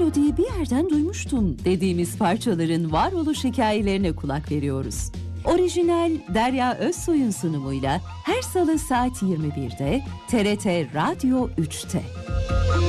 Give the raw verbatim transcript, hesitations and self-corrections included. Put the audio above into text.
melodiyi bir yerden duymuştum dediğimiz parçaların varoluş hikayelerine kulak veriyoruz. Orijinal Derya Özsoy'un sunumuyla her salı saat yirmi birde T R T Radyo üçte.